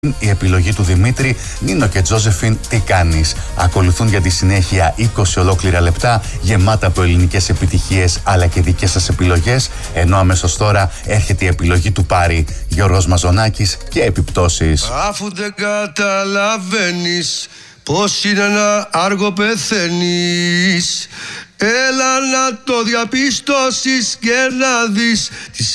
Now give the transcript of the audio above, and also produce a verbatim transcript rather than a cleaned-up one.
Η επιλογή του Δημήτρη, Νίνο και Τζόζεφιν, τι κάνεις? Ακολουθούν για τη συνέχεια είκοσι ολόκληρα λεπτά γεμάτα από ελληνικές επιτυχίες αλλά και δικές σας επιλογές, ενώ αμέσως τώρα έρχεται η επιλογή του Πάρη, Γιώργος Μαζονάκης και επιπτώσεις. Αφού δεν καταλαβαίνεις πως είναι ένα άργο πεθαίνεις, έλα να το διαπιστώσεις και να δεις τις